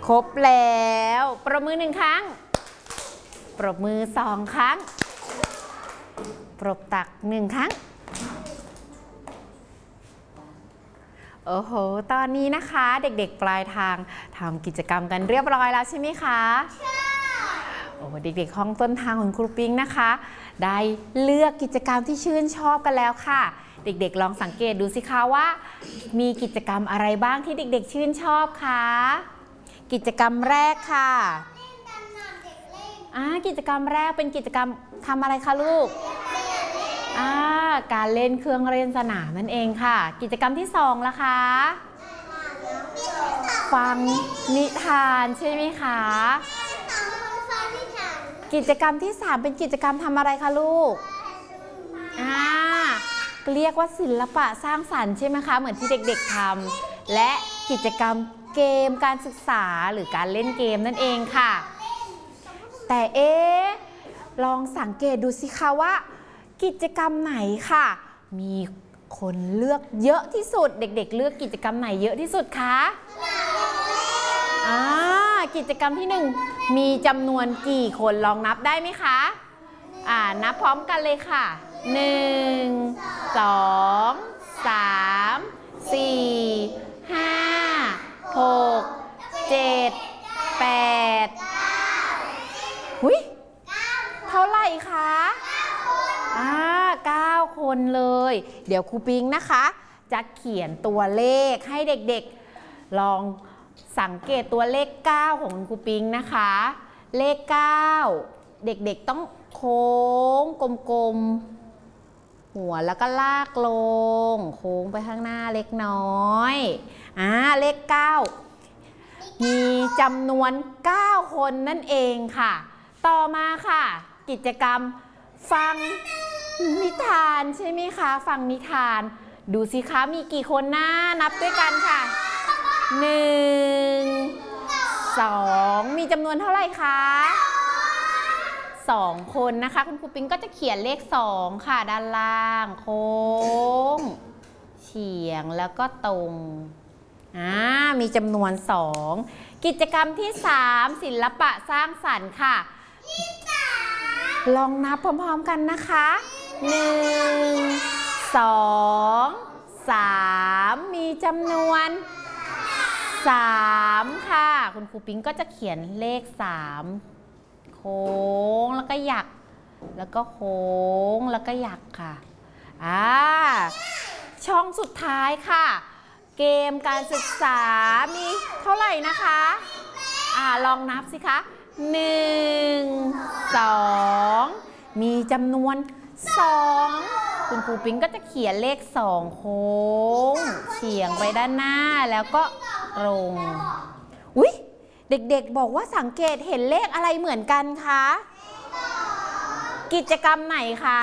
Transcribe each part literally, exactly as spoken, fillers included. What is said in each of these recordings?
ครบแล้วปรบมือหนึ่งครั้งปรบมือสองครั้งปรบตักหนึ่งครั้งโอ้โหตอนนี้นะคะเด็กๆปลายทางทำกิจกรรมกันเรียบร้อยแล้วใช่ไหมคะใช่โอ้เด็กๆห้องต้นทางของครูปิ๊งนะคะได้เลือกกิจกรรมที่ชื่นชอบกันแล้วค่ะเด็กๆลองสังเกตดูสิคะว่ามีกิจกรรมอะไรบ้างที่เด็กๆชื่นชอบคะกิจกรรมแรกค่ะอ่ากิจกรรมแรกเป็นกิจกรรมทำอะไรคะลูกอ่าการเล่นเครื่องเล่นสนามนั่นเองค่ะกิจกรรมที่สองล่ะคะฟังนิทานใช่ไหมคะกิจกรรมที่สามเป็นกิจกรรมทำอะไรคะลูกอ่าเรียกว่าศิลปะสร้างสรรค์ใช่ไหมคะเหมือนที่เด็กๆทำและกิจกรรมเกมการศึกษาหรือการเล่นเกมนั่นเองค่ะแต่เอ๊ะลองสังเกตดูสิคะว่ากิจกรรมไหนค่ะมีคนเลือกเยอะที่สุดเด็กๆเลือกกิจกรรมไหนเยอะที่สุดคะอ่ากิจกรรมที่หนึ่งมีจำนวนกี่คนลองนับได้ไหมคะอ่านับพร้อมกันเลยค่ะหนึ่งสองสามสี่ห้าหกเจ็ดแปดหุ้ยเท่าไหร่คะอ่าเก้าคนเลยเดี๋ยวครูปิ๊งนะคะจะเขียนตัวเลขให้เด็กๆลองสังเกตตัวเลขเก้าของครูปิ๊งนะคะเลขเก้าเด็กๆต้องโค้งกลมๆหัวแล้วก็ลากลงโค้งไปข้างหน้าเล็กน้อยอ่าเลขเก้ามีจำนวนเก้าคนนั่นเองค่ะต่อมาค่ะกิจกรรมฟังนิทานใช่ไหมคะฟังนิทานดูสิคะมีกี่คนนะนับด้วยกันค่ะหนึ่งสองมีจำนวนเท่าไหร่คะสองคนนะคะคุณครูปิ๊งก็จะเขียนเลขสองค่ะด้านล่างโค้งเฉียงแล้วก็ตรงอ่ามีจำนวนสองกิจกรรมที่สามศิลปะสร้างสรรค์ค่ะลองนับพร้อมๆกันนะคะหนึ่งสองสามมีจำนวนสามค่ะคุณครูปิ๊งก็จะเขียนเลขสามโค้งแล้วก็หยักแล้วก็โค้งแล้วก็หยักค่ะอ่าช่องสุดท้ายค่ะเกมการศึกษามีเท่าไหร่นะคะอ่าลองนับสิคะหนึ่งสองมีจำนวนสองคุณครูปิ๊งก็จะเขียนเลขสองโค้งเฉียงไปด้านหน้าแล้วก็ตรงอุ๊ยเด็กๆบอกว่าสังเกตเห็นเลขอะไรเหมือนกันคะกิจกรรมไหนคะ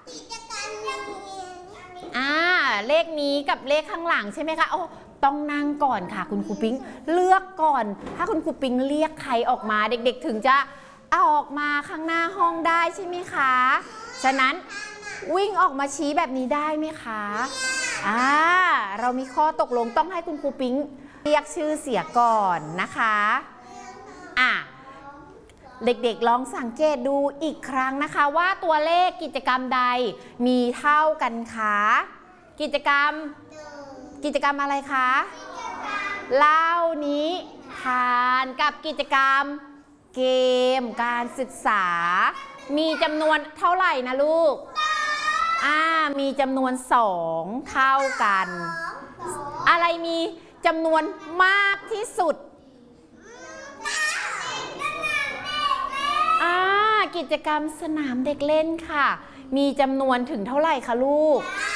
อ่าเลขนี้กับเลขข้างหลังใช่ไหมคะโอ้ต้องนั่งก่อนค่ะคุณครูปิ๊งเลือกก่อนถ้าคุณครูปิ๊งเรียกใครออกมาเด็กๆถึงจะเอาออกมาข้างหน้าห้องได้ใช่ไหมคะฉะนั้นวิ่งออกมาชี้แบบนี้ได้ไหมคะอ่าเรามีข้อตกลงต้องให้คุณครูปิ๊งเรียกชื่อเสียก่อนนะคะอ่ะเด็กๆลองสังเกตดูอีกครั้งนะคะว่าตัวเลขกิจกรรมใดมีเท่ากันคะกิจกรรมกิจกรรมอะไรคะเล่านิทานกับกิจกรรมเกมการศึกษามีจำนวนเท่าไหร่นะลูกอ่ามีจำนวนสองเท่ากันอะไรมีจำนวนมากที่สุดอ่ากิจกรรมสนามเด็กเล่นค่ะมีจำนวนถึงเท่าไหร่คะลูก